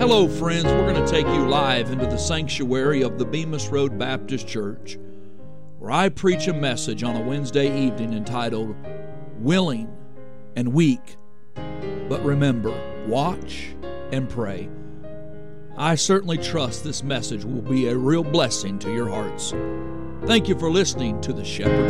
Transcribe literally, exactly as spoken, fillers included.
Hello, friends. We're going to take you live into the sanctuary of the Bemis Road Baptist Church, where I preach a message on a Wednesday evening entitled, Willing and Weak. But remember, watch and pray. I certainly trust this message will be a real blessing to your hearts. Thank you for listening to the Shepherd's